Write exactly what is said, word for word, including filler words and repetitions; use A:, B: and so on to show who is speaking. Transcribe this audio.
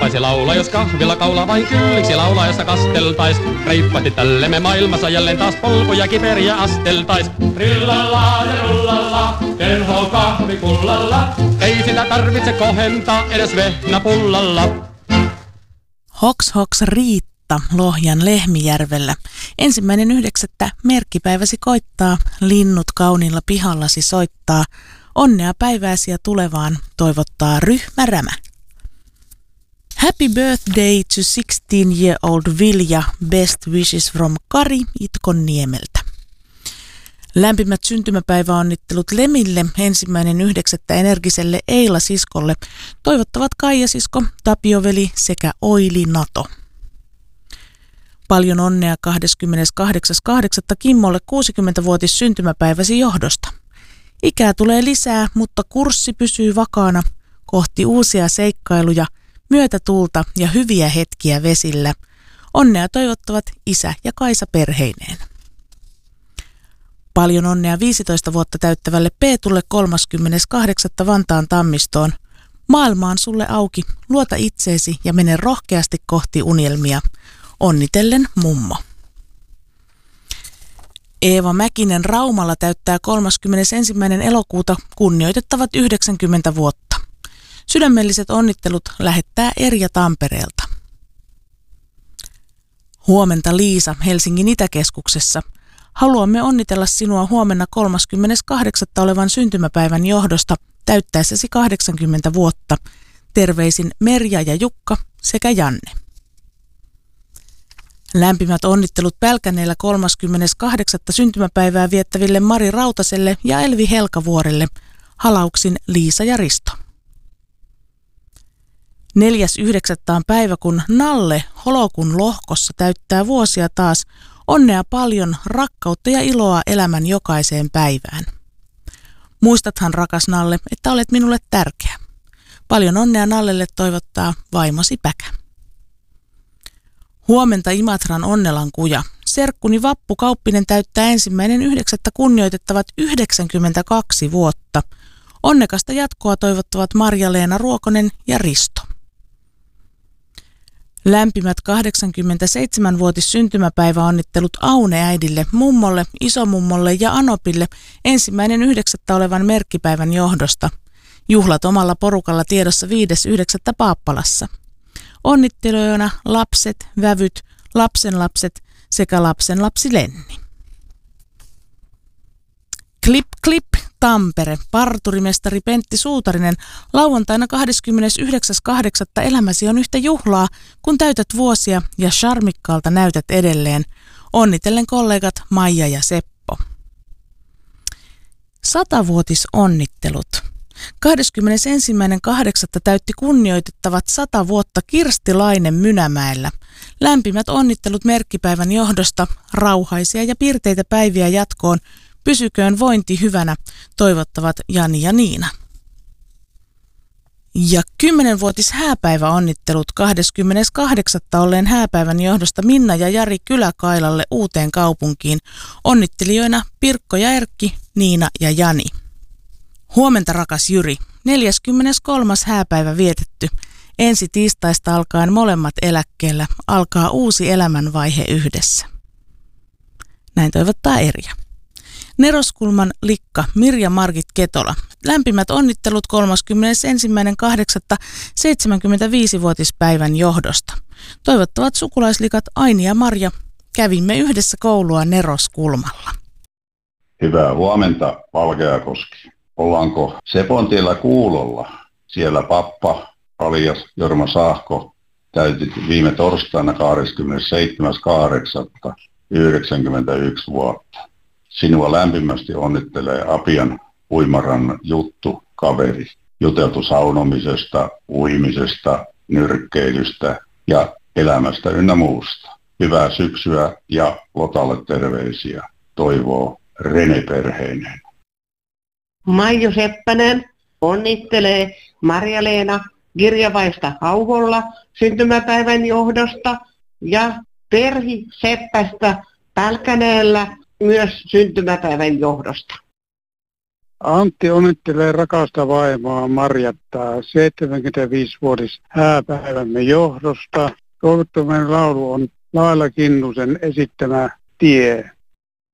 A: saattaisi laulaa, jos kahvilla kaula vain kylliksi laulaa, jossa kasteltais. Reippasti tälle me maailmassa jälleen taas polkuja kiperiä asteltais. Rillalla ja rullalla, terho kahvi kullalla, ei sitä tarvitse kohentaa edes vehnäpullalla.
B: Hoks hoks Riitta Lohjan Lehmijärvellä. Ensimmäinen yhdeksättä merkkipäiväsi koittaa, linnut kauniilla pihallasi soittaa. Onnea päivääsi ja tulevaan toivottaa Ryhmä Rämä. Happy birthday to sixteen-year-old Vilja. Best wishes from Kari Itkonniemeltä. Lämpimät syntymäpäiväonnittelut Lemille, ensimmäinen yhdeksättä energiselle Eila-siskolle. Toivottavat Kaija-sisko, Tapioveli sekä Oili Nato. Paljon onnea kahdeskymmeneskahdeksas kahdeksatta Kimmolle kuusikymmentävuotis syntymäpäiväsi johdosta. Ikää tulee lisää, mutta kurssi pysyy vakaana kohti uusia seikkailuja, myötätuulta ja hyviä hetkiä vesillä. Onnea toivottavat isä ja Kaisa perheineen. Paljon onnea viisitoista vuotta täyttävälle Peetulle kolmaskymmeneskahdeksas Vantaan Tammistoon. Maailma on sulle auki, luota itseesi ja mene rohkeasti kohti unelmia. Onnitellen mummo. Eeva Mäkinen Raumalla täyttää kolmaskymmenesensimmäinen elokuuta kunnioitettavat yhdeksänkymmentä vuotta. Sydämelliset onnittelut lähettää Erja Tampereelta. Huomenta Liisa Helsingin Itäkeskuksessa. Haluamme onnitella sinua huomenna kolmaskymmeneskahdeksas olevan syntymäpäivän johdosta täyttäessäsi kahdeksankymmentä vuotta. Terveisin Merja ja Jukka sekä Janne. Lämpimät onnittelut Pälkäneellä kolmaskymmeneskahdeksas syntymäpäivää viettäville Mari Rautaselle ja Elvi Helkavuorelle. Halauksin Liisa ja Risto. Neljäs yhdeksättä on päivä, kun Nalle Holokun lohkossa täyttää vuosia taas. Onnea paljon, rakkautta ja iloa elämän jokaiseen päivään. Muistathan, rakas Nalle, että olet minulle tärkeä. Paljon onnea Nallelle toivottaa vaimosi Päkä. Huomenta Imatran Onnelan kuja. Serkkuni Vappu Kauppinen täyttää ensimmäinen yhdeksättä kunnioitettavat yhdeksänkymmentäkaksi vuotta. Onnekasta jatkoa toivottavat Marja-Leena Ruokonen ja Risto. Lämpimät kahdeksankymmentäseitsemänvuotis syntymäpäiväonnittelut Aune äidille, mummolle, isomummolle ja Anopille ensimmäinen yhdeksättä olevan merkkipäivän johdosta. Juhlat omalla porukalla tiedossa viides yhdeksättä Paappalassa. Onnittelijoina lapset, vävyt, lapsenlapset sekä lapsenlapsi Lenni. Klip klip Tampere, parturimestari Pentti Suutarinen, lauantaina kahdeskymmenesyhdeksäs kahdeksatta elämäsi on yhtä juhlaa, kun täytät vuosia ja charmikkaalta näytät edelleen. Onnitellen kollegat Maija ja Seppo. Satavuotisonnittelut. kahdeskymmenesensimmäinen kahdeksatta täytti kunnioitettavat sata vuotta Kirsti Laine Mynämäellä. Lämpimät onnittelut merkkipäivän johdosta, rauhaisia ja pirteitä päiviä jatkoon. Pysyköön vointi hyvänä, toivottavat Jani ja Niina. Ja kymmenvuotis hääpäiväonnittelut kahdeskymmeneskahdeksas olleen hääpäivän johdosta Minna ja Jari Kyläkailalle Uuteen Kaupunkiin. Onnittelijoina Pirkko ja Erkki, Niina ja Jani. Huomenta rakas Jyri, neljäskymmeneskolmas hääpäivä vietetty. Ensi tiistaista alkaen molemmat eläkkeellä, alkaa uusi elämänvaihe yhdessä. Näin toivottaa Erja. Neroskulman likka Mirja Margit Ketola. Lämpimät onnittelut kolmaskymmenesensimmäinen kahdeksatta seitsemänkymmentäviisivuotispäivän johdosta. Toivottavat sukulaislikat Aini ja Marja. Kävimme yhdessä koulua Neroskulmalla.
C: Hyvää huomenta, Valkeakoski. Ollaanko Sepontiellä kuulolla? Siellä pappa alias Jorma Saahko täytit viime torstaina kahdeskymmenesseitsemäs kahdeksatta yhdeksänkymmentäyksi vuotta. Sinua lämpimästi onnittelee Apian uimarannan Juttu kaveri. Juteltu saunomisesta, uimisesta, nyrkkeilystä ja elämästä ynnä muusta. Hyvää syksyä ja Lotalle terveisiä. Toivoo Rene perheineen.
D: Maijo Seppänen onnittelee Marja-Leena Kirjavaista Hauholla syntymäpäivän johdosta ja Perhi Seppästä Pälkäneellä myös syntymäpäivän johdosta.
E: Antti onnittelee rakasta vaimoa Marjattaa seitsemänkymmentäviisivuotis hääpäivämme johdosta. Toivottomen laulu on Laila Kinnusen esittämä Tie.